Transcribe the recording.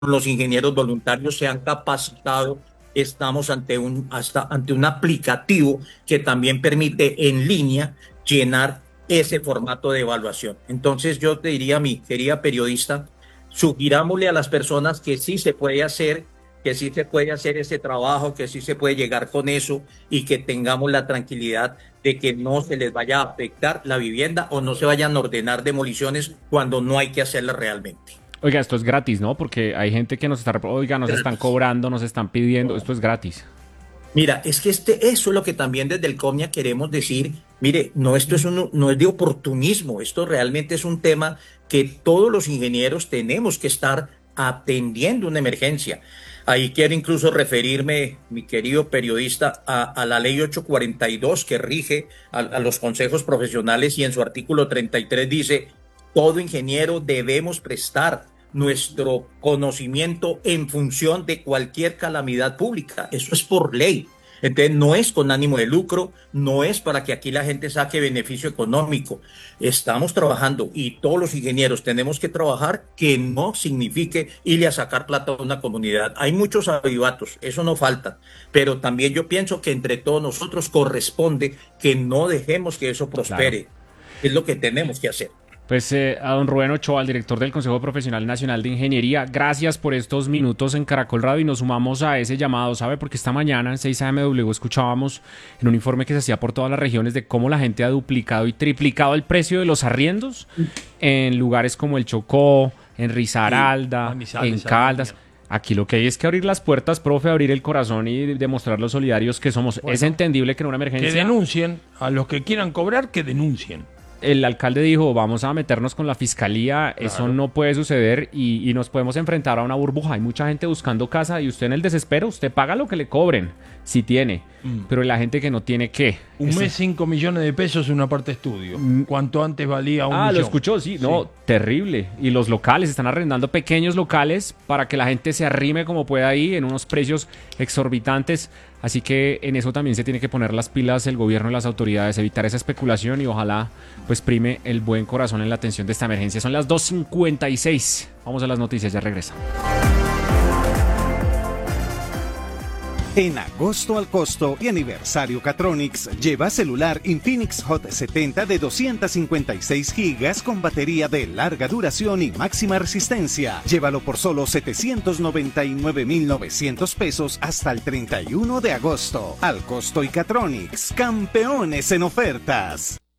los ingenieros voluntarios se han capacitado. Estamos ante un aplicativo que también permite en línea llenar ese formato de evaluación. Entonces yo te diría, mi querida periodista, sugirámosle a las personas que sí se puede hacer, que sí se puede hacer ese trabajo, que sí se puede llegar con eso y que tengamos la tranquilidad de que no se les vaya a afectar la vivienda o no se vayan a ordenar demoliciones cuando no hay que hacerlas realmente. Oiga, esto es gratis, ¿no? Porque hay gente que nos está, oiga, nos están Gratis. cobrando, nos están pidiendo, esto es gratis. Mira, es que eso es lo que también desde el COMIA queremos decir. Mire, no, no es de oportunismo, esto realmente es un tema que todos los ingenieros tenemos que estar atendiendo una emergencia. Ahí quiero incluso referirme, mi querido periodista, a la ley 842 que rige a los consejos profesionales y en su artículo 33 dice, todo ingeniero debemos prestar nuestro conocimiento en función de cualquier calamidad pública. Eso es por ley. Entonces, no es con ánimo de lucro, no es para que aquí la gente saque beneficio económico. Estamos trabajando y todos los ingenieros tenemos que trabajar que no signifique irle a sacar plata a una comunidad. Hay muchos avivatos, eso no falta, pero también yo pienso que entre todos nosotros corresponde que no dejemos que eso Claro. prospere. Es lo que tenemos que hacer. Pues a don Rubén Ochoa, al director del Consejo Profesional Nacional de Ingeniería, gracias por estos minutos en Caracol Radio y nos sumamos a ese llamado, ¿sabe? Porque esta mañana en 6 AMW escuchábamos en un informe que se hacía por todas las regiones de cómo la gente ha duplicado y triplicado el precio de los arriendos en lugares como el Chocó, en Sí. Risaralda, en Manizales, Caldas. Armenia. Aquí lo que hay es que abrir las puertas, profe, abrir el corazón y demostrar los solidarios que somos. Es Bueno, entendible que en una que emergencia denuncien, a los que quieran cobrar, que denuncien. el alcalde dijo, vamos a meternos con la fiscalía, eso Claro. no puede suceder y nos podemos enfrentar a una burbuja. Hay mucha gente buscando casa y usted en el desespero, usted paga lo que le cobren, si tiene, pero la gente que no tiene, ¿qué? Un Eso- mes, 5 millones de pesos en una parte estudio. ¿Cuánto antes valía un Ah, millón? lo escuchó, sí, no, terrible. Y los locales, están arrendando pequeños locales para que la gente se arrime como pueda ahí en unos precios exorbitantes. Así que en eso también se tiene que poner las pilas el gobierno y las autoridades, evitar esa especulación y ojalá pues prime el buen corazón en la atención de esta emergencia. Son las 2:56. Vamos a las noticias, ya regresa. En agosto al costo y aniversario Catronics, lleva celular Infinix Hot 70 de 256 gigas con batería de larga duración y máxima resistencia. Llévalo por solo 799,900 pesos hasta el 31 de agosto. Al costo y Catronics, campeones en ofertas.